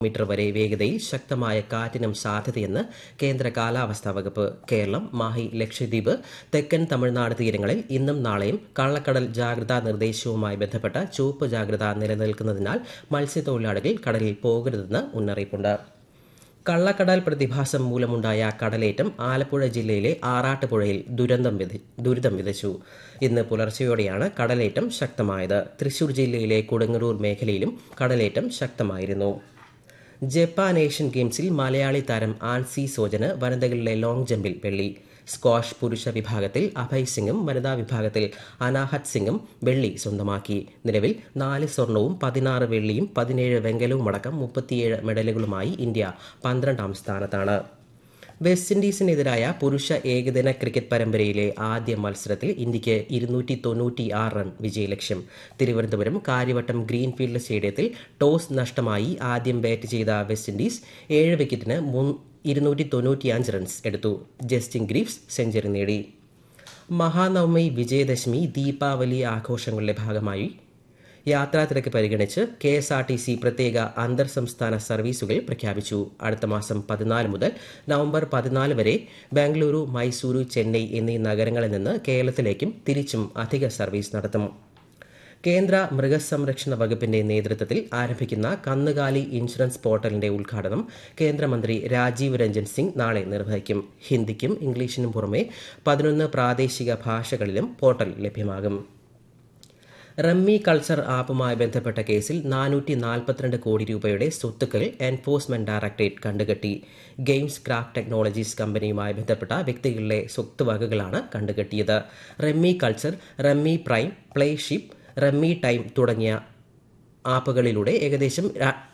Metre വരെ വേഗതയിൽ ശക്തമായ കാറ്റിനും സാധ്യതയെന്ന് കേന്ദ്ര കാലാവസ്ഥാ വകുപ്പ്. കേരളം, മാഹി, ലക്ഷദ്വീപ്, തെക്കൻ തമിഴ്നാട് തീരങ്ങളിൽ ഇന്നും നാളെയും കള്ളക്കടൽ ജാഗ്രതാ നിർദ്ദേശവുമായി ബന്ധപ്പെട്ട ചുവപ്പ് ജാഗ്രത നിലനിൽക്കുന്നതിനാൽ മത്സ്യത്തൊഴിലാളികൾ കടലിൽ പോകരുതെന്ന് മുന്നറിയിപ്പുണ്ട്. കള്ളക്കടൽ പ്രതിഭാസം മൂലമുണ്ടായ കടലേറ്റം ആലപ്പുഴ ജില്ലയിലെ ആറാട്ടുപുഴയിൽ ദുരിതം വിതച്ചു. ഇന്ന് പുലർച്ചെയോടെയാണ് കടലേറ്റം ശക്തമായത്. തൃശൂർ ജില്ലയിലെ കൊടുങ്ങല്ലൂർ മേഖലയിലും കടലേറ്റം ശക്തമായിരുന്നു. ജപ്പാൻ ഏഷ്യൻ ഗെയിംസിൽ മലയാളി താരം ആൻസി സോജന് വനിതകളിലെ ലോങ് ജമ്പിൽ വെള്ളി. സ്ക്വാഷ് പുരുഷ വിഭാഗത്തിൽ അഭയ് സിംഗും വനിതാ വിഭാഗത്തിൽ അനാഹത് സിംഗും വെള്ളി സ്വന്തമാക്കി. നിലവിൽ 4 സ്വർണവും 16 വെള്ളിയും 17 വെങ്കലവുമടക്കം 37 മെഡലുകളുമായി ഇന്ത്യ 12ാം സ്ഥാനത്താണ്. വെസ്റ്റ് ഇൻഡീസിനെതിരായ പുരുഷ ഏകദിന ക്രിക്കറ്റ് പരമ്പരയിലെ ആദ്യ മത്സരത്തിൽ ഇന്ത്യയ്ക്ക് 296 റൺ വിജയലക്ഷ്യം. തിരുവനന്തപുരം കാര്യവട്ടം ഗ്രീൻഫീൽഡ് സ്റ്റേഡിയത്തിൽ ടോസ് നഷ്ടമായി ആദ്യം ബാറ്റ് ചെയ്ത വെസ്റ്റ് ഇൻഡീസ് 7 വിക്കറ്റിന് 295 റൺസ് എടുത്തു. ജസ്റ്റിൻ ഗ്രീവ്സ് സെഞ്ചുറി നേടി. മഹാനവമി, വിജയദശമി, ദീപാവലി ആഘോഷങ്ങളുടെ ഭാഗമായി യാത്രാ തിരക്ക് പരിഗണിച്ച് KSRTC പ്രത്യേക അന്തർ സംസ്ഥാന സർവീസുകൾ പ്രഖ്യാപിച്ചു. അടുത്ത മാസം 14 മുതൽ നവംബർ 14 വരെ ബംഗളൂരു, മൈസൂരു, ചെന്നൈ എന്നീ നഗരങ്ങളിൽ നിന്ന് കേരളത്തിലേക്കും തിരിച്ചും അധിക സർവീസ് നടത്തും. കേന്ദ്ര മൃഗസംരക്ഷണ വകുപ്പിന്റെ നേതൃത്വത്തിൽ ആരംഭിക്കുന്ന കന്നുകാലി ഇൻഷുറൻസ് പോർട്ടലിന്റെ ഉദ്ഘാടനം കേന്ദ്രമന്ത്രി രാജീവ് രഞ്ജൻ സിംഗ് നാളെ നിർവഹിക്കും. ഹിന്ദിക്കും ഇംഗ്ലീഷിനും പുറമെ 11 പ്രാദേശിക ഭാഷകളിലും പോർട്ടൽ ലഭ്യമാകും. റമ്മി കൾച്ചർ ആപ്പുമായി ബന്ധപ്പെട്ട കേസിൽ 442 കോടി രൂപയുടെ സ്വത്തുക്കൾ enforcement directorate കണ്ടുകെട്ടി. Games craft technologies കമ്പനിയുമായി ബന്ധപ്പെട്ട വ്യക്തികളുടെ സ്വത്തുവകകളാണ് കണ്ടുകെട്ടിയത്. Rummy culture, rummy prime, പ്ലേഷിപ്പ്, rummy time തുടങ്ങിയ ആപ്പുകളിലൂടെ ഏകദേശം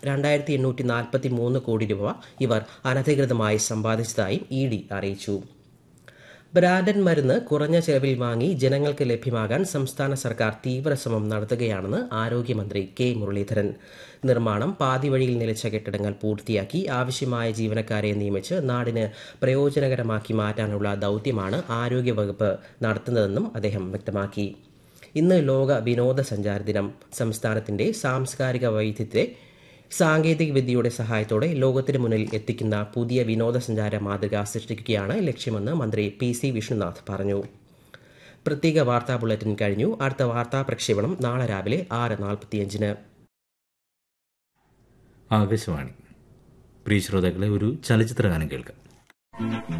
2843 കോടി രൂപ ഇവർ അനധികൃതമായി സമ്പാദിച്ചതായും ED അറിയിച്ചു. ബ്രാൻഡഡ് മരുന്ന് കുറഞ്ഞ ചെലവിൽ വാങ്ങി ജനങ്ങൾക്ക് ലഭ്യമാകാൻ സംസ്ഥാന സർക്കാർ തീവ്ര ശ്രമം നടത്തുകയാണെന്ന് ആരോഗ്യമന്ത്രി K. മുരളീധരൻ. നിർമ്മാണം പാതിവഴിയിൽ നിലച്ച കെട്ടിടങ്ങൾ പൂർത്തിയാക്കി ആവശ്യമായ ജീവനക്കാരെ നിയമിച്ച് നാടിന് പ്രയോജനകരമാക്കി മാറ്റാനുള്ള ദൌത്യമാണ് ആരോഗ്യവകുപ്പ് നടത്തുന്നതെന്നും അദ്ദേഹം വ്യക്തമാക്കി. ഇന്ന് ലോക വിനോദസഞ്ചാര ദിനം. സംസ്ഥാനത്തിന്റെ സാംസ്കാരിക വൈവിധ്യത്തെ സാങ്കേതിക വിദ്യയുടെ സഹായത്തോടെ ലോകത്തിന് മുന്നിൽ എത്തിക്കുന്ന പുതിയ വിനോദസഞ്ചാര മാതൃക സൃഷ്ടിക്കുകയാണ് ലക്ഷ്യമെന്ന് മന്ത്രി PC വിഷ്ണുനാഥ് പറഞ്ഞു. പ്രത്യേക വാർത്താ ബുള്ളറ്റിൻ കഴിഞ്ഞു. അടുത്ത വാർത്താ പ്രക്ഷേപണം നാളെ രാവിലെ 6:45. ആകാശവാണി. പ്രിയ ശ്രോതാക്കളെ, ഒരു ചലച്ചിത്ര ഗാനം കേൾക്കാം.